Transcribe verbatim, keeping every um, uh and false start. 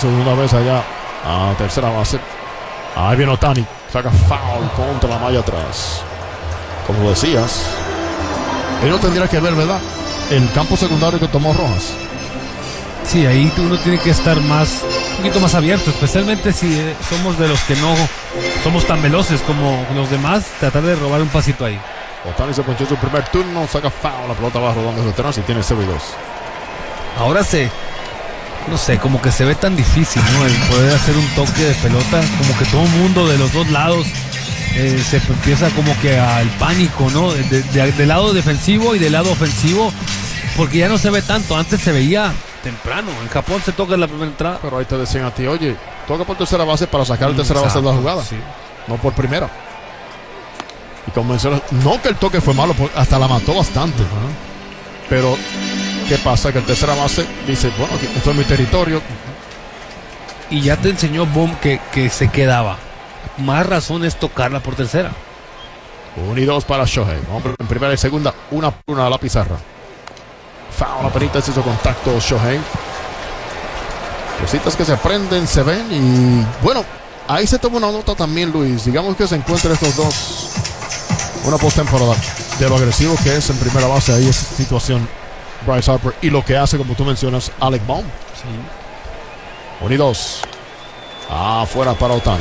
hizo de una vez allá a tercera base. Ahí viene Ohtani, saca foul contra la malla atrás. Como decías, él no tendría que ver, ¿verdad?, el campo secundario que tomó Rojas. Sí, ahí uno tiene que estar más, un poquito más abierto, especialmente si eh, somos de los que no somos tan veloces como los demás, tratar de robar un pasito ahí. Ohtani se ponchó su primer turno, saca foul, la pelota va rodando desde atrás y tiene cero y dos. Ahora se, no sé, como que se ve tan difícil, ¿no?, el poder hacer un toque de pelota, como que todo el mundo de los dos lados eh, se empieza como que al pánico, ¿no?, de, de, del lado defensivo y del lado ofensivo, porque ya no se ve tanto. Antes se veía temprano, en Japón se toca en la primera entrada. Pero ahí te decían a ti, oye, toca por tercera base para sacar el tercera base de la jugada, sí, no por primera. Y como mencionas, no que el toque fue malo, hasta la mató bastante. Uh-huh. Pero, ¿qué pasa? Que el tercera base dice, bueno, aquí, esto es mi territorio. Y ya te enseñó Boom que, que se quedaba. Más razón es tocarla por tercera. Uno y dos para Shohei. Hombre, en primera y segunda, una por una a la pizarra. Foul, la perita se hizo contacto Shohei. Cositas que se aprenden, se ven y bueno, ahí se toma una nota también, Luis. Digamos que se encuentran estos dos una postemporada de lo agresivo que es en primera base ahí esa situación Bryce Harper y lo que hace, como tú mencionas, Alec Bohm. Sí. Uno y dos. Afuera para Ohtani.